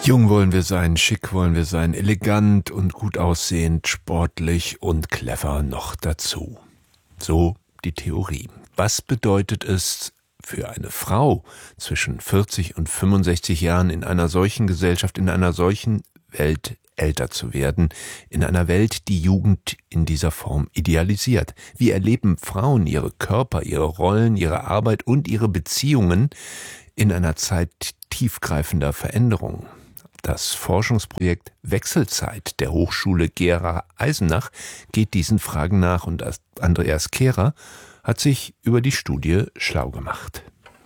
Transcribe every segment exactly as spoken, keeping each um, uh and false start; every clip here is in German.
Jung wollen wir sein, schick wollen wir sein, elegant und gut aussehend, sportlich und clever noch dazu. So die Theorie. Was bedeutet es für eine Frau zwischen vierzig und fünfundsechzig Jahren in einer solchen Gesellschaft, in einer solchen Welt älter zu werden, in einer Welt, die Jugend in dieser Form idealisiert? Wie erleben Frauen ihre Körper, ihre Rollen, ihre Arbeit und ihre Beziehungen in einer Zeit tiefgreifender Veränderungen? Das Forschungsprojekt Wechselzeit der Hochschule Gera-Eisenach geht diesen Fragen nach und Andreas Kehrer hat sich über die Studie schlau gemacht.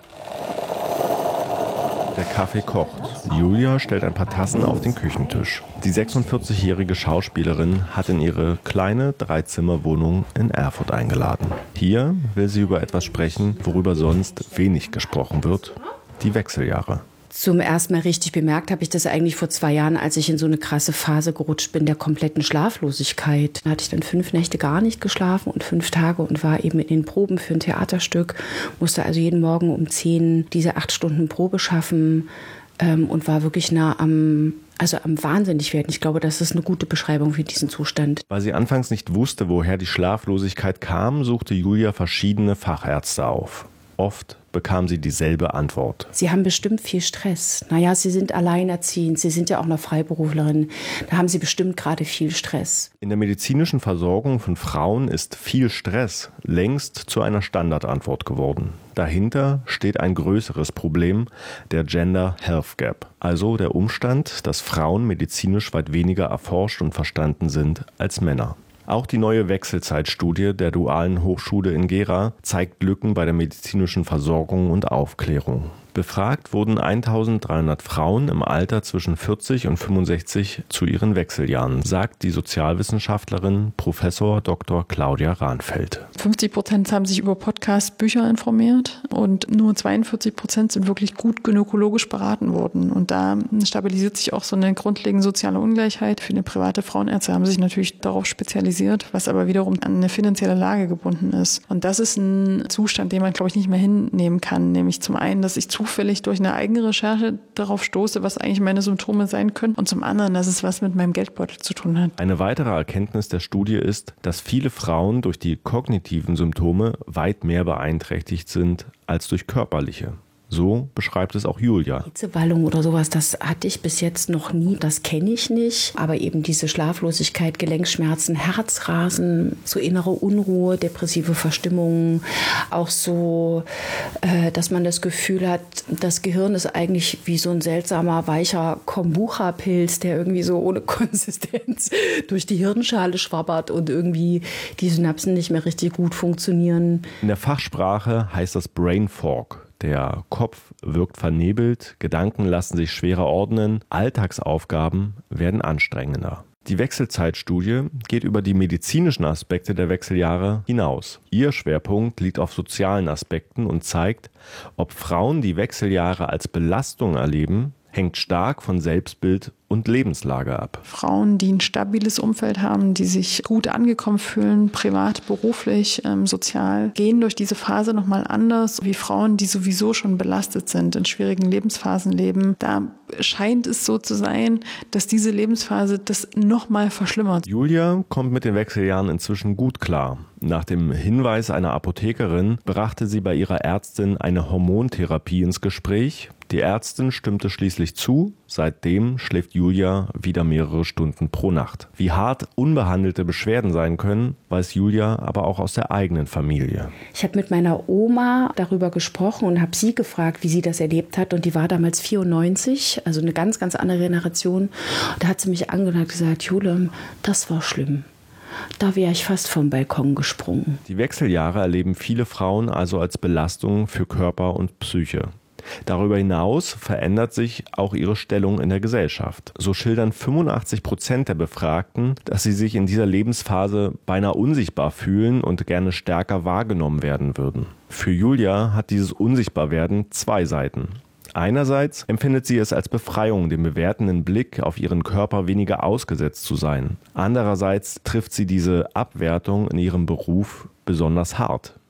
Der Kaffee kocht. Julia stellt ein paar Tassen auf den Küchentisch. Die sechsundvierzigjährige Schauspielerin hat in ihre kleine Dreizimmerwohnung in Erfurt eingeladen. Hier will sie über etwas sprechen, worüber sonst wenig gesprochen wird: die Wechseljahre. Zum ersten Mal richtig bemerkt habe ich das eigentlich vor zwei Jahren, als ich in so eine krasse Phase gerutscht bin der kompletten Schlaflosigkeit. Da hatte ich dann fünf Nächte gar nicht geschlafen und fünf Tage und war eben in den Proben für ein Theaterstück. Musste also jeden Morgen um zehn diese acht Stunden Probe schaffen ähm, und war wirklich nah am, also am wahnsinnig werden. Ich glaube, das ist eine gute Beschreibung für diesen Zustand. Weil sie anfangs nicht wusste, woher die Schlaflosigkeit kam, suchte Julia verschiedene Fachärzte auf. Oft bekam sie dieselbe Antwort. Sie haben bestimmt viel Stress. Naja, Sie sind alleinerziehend, Sie sind ja auch noch Freiberuflerin. Da haben Sie bestimmt gerade viel Stress. In der medizinischen Versorgung von Frauen ist viel Stress längst zu einer Standardantwort geworden. Dahinter steht ein größeres Problem, der Gender Health Gap. Also der Umstand, dass Frauen medizinisch weit weniger erforscht und verstanden sind als Männer. Auch die neue Wechselzeitstudie der Dualen Hochschule in Gera zeigt Lücken bei der medizinischen Versorgung und Aufklärung. Befragt wurden eintausenddreihundert Frauen im Alter zwischen vierzig und fünfundsechzig zu ihren Wechseljahren, sagt die Sozialwissenschaftlerin Professor Doktor Claudia Rahnfeld. fünfzig Prozent haben sich über Podcasts, Bücher informiert und nur zweiundvierzig Prozent sind wirklich gut gynäkologisch beraten worden. Und da stabilisiert sich auch so eine grundlegende soziale Ungleichheit. Viele private Frauenärzte haben sich natürlich darauf spezialisiert, was aber wiederum an eine finanzielle Lage gebunden ist. Und das ist ein Zustand, den man, glaube ich, nicht mehr hinnehmen kann. Nämlich zum einen, dass ich zufällig durch eine eigene Recherche darauf stoße, was eigentlich meine Symptome sein können. Und zum anderen, dass es was mit meinem Geldbeutel zu tun hat. Eine weitere Erkenntnis der Studie ist, dass viele Frauen durch die kognitiven Symptome weit mehr beeinträchtigt sind als durch körperliche. So beschreibt es auch Julia. Hitzewallung oder sowas, das hatte ich bis jetzt noch nie, das kenne ich nicht. Aber eben diese Schlaflosigkeit, Gelenkschmerzen, Herzrasen, so innere Unruhe, depressive Verstimmungen, auch so, äh, dass man das Gefühl hat, das Gehirn ist eigentlich wie so ein seltsamer, weicher Kombucha-Pilz, der irgendwie so ohne Konsistenz durch die Hirnschale schwabbert und irgendwie die Synapsen nicht mehr richtig gut funktionieren. In der Fachsprache heißt das Brain Fog. Der Kopf wirkt vernebelt, Gedanken lassen sich schwerer ordnen, Alltagsaufgaben werden anstrengender. Die Wechselzeitstudie geht über die medizinischen Aspekte der Wechseljahre hinaus. Ihr Schwerpunkt liegt auf sozialen Aspekten und zeigt, ob Frauen die Wechseljahre als Belastung erleben, hängt stark von Selbstbild und Lebenslage ab. Frauen, die ein stabiles Umfeld haben, die sich gut angekommen fühlen, privat, beruflich, ähm, sozial, gehen durch diese Phase nochmal anders, wie Frauen, die sowieso schon belastet sind, in schwierigen Lebensphasen leben. Da scheint es so zu sein, dass diese Lebensphase das nochmal verschlimmert. Julia kommt mit den Wechseljahren inzwischen gut klar. Nach dem Hinweis einer Apothekerin brachte sie bei ihrer Ärztin eine Hormontherapie ins Gespräch. Die Ärztin stimmte schließlich zu. Seitdem schläft Julia wieder mehrere Stunden pro Nacht. Wie hart unbehandelte Beschwerden sein können, weiß Julia aber auch aus der eigenen Familie. Ich habe mit meiner Oma darüber gesprochen und habe sie gefragt, wie sie das erlebt hat. Und die war damals vierundneunzig, also eine ganz, ganz andere Generation. Da hat sie mich angehört und gesagt, Jule, das war schlimm. Da wäre ich fast vom Balkon gesprungen. Die Wechseljahre erleben viele Frauen also als Belastung für Körper und Psyche. Darüber hinaus verändert sich auch ihre Stellung in der Gesellschaft. So schildern fünfundachtzig Prozent der Befragten, dass sie sich in dieser Lebensphase beinahe unsichtbar fühlen und gerne stärker wahrgenommen werden würden. Für Julia hat dieses Unsichtbarwerden zwei Seiten. Einerseits empfindet sie es als Befreiung, dem bewertenden Blick auf ihren Körper weniger ausgesetzt zu sein. Andererseits trifft sie diese Abwertung in ihrem Beruf besonders hart.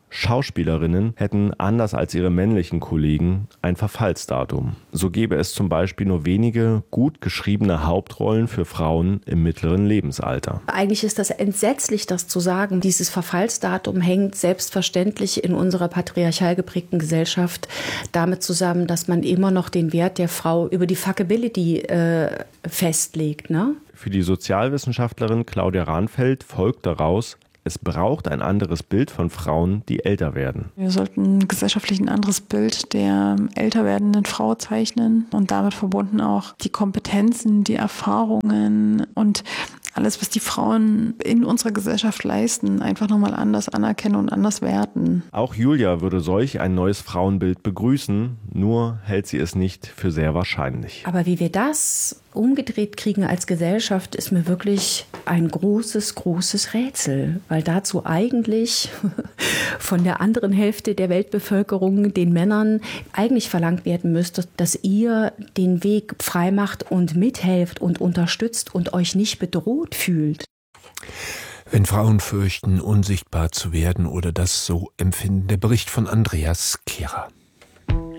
Schauspielerinnen hätten anders als ihre männlichen Kollegen ein Verfallsdatum. So gäbe es zum Beispiel nur wenige gut geschriebene Hauptrollen für Frauen im mittleren Lebensalter. Eigentlich ist das entsetzlich, das zu sagen. Dieses Verfallsdatum hängt selbstverständlich in unserer patriarchal geprägten Gesellschaft damit zusammen, dass man immer noch den Wert der Frau über die Fuckability äh, festlegt, ne? Für die Sozialwissenschaftlerin Claudia Rahnfeld folgt daraus, es braucht ein anderes Bild von Frauen, die älter werden. Wir sollten gesellschaftlich ein anderes Bild der älter werdenden Frau zeichnen und damit verbunden auch die Kompetenzen, die Erfahrungen und alles, was die Frauen in unserer Gesellschaft leisten, einfach nochmal anders anerkennen und anders werten. Auch Julia würde solch ein neues Frauenbild begrüßen, nur hält sie es nicht für sehr wahrscheinlich. Aber wie wir das umgedreht kriegen als Gesellschaft, ist mir wirklich ein großes, großes Rätsel, weil dazu eigentlich von der anderen Hälfte der Weltbevölkerung, den Männern, eigentlich verlangt werden müsste, dass ihr den Weg frei macht und mithelft und unterstützt und euch nicht bedroht fühlt. Wenn Frauen fürchten, unsichtbar zu werden oder das so empfinden, der Bericht von Andreas Kehrer.